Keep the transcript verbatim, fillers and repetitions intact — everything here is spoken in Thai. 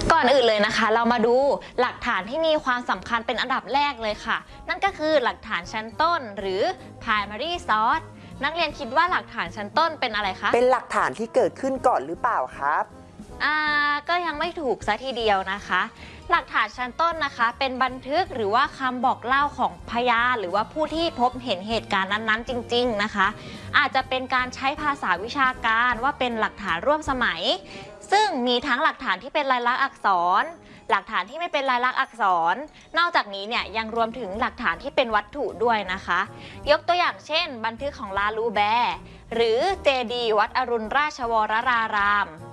ก่อนอื่นเลยนะคะเรามาดูหลักฐานที่มีความสำคัญเป็นอันดับแรกเลยค่ะนั่นก็คือหลักฐานชั้นต้นหรือ primary source นักเรียนคิดว่าหลักฐานชั้นต้นเป็นอะไรคะเป็นหลักฐานที่เกิดขึ้นก่อนหรือเปล่าครับอ่าก็ยังไม่ถูกซะทีเดียวนะคะหลักฐานชั้นต้นนะคะเป็นบันทึกหรือว่าคำบอกเล่าของพยานหรือว่าผู้ที่พบเห็นเหตุการณ์นั้นๆจริงๆนะคะอาจจะเป็นการใช้ภาษาวิชาการว่าเป็นหลักฐานร่วมสมัยซึ่งมีทั้งหลักฐานที่เป็นลายลักษณ์อักษรหลักฐานที่ไม่เป็นลายลักษณ์อักษรนอกจากนี้เนี่ยยังรวมถึงหลักฐานที่เป็นวัตถุด้วยนะคะยกตัวอย่างเช่นบันทึกของลาลูแบร์หรือเจดีย์วัดอรุณราชวราราราม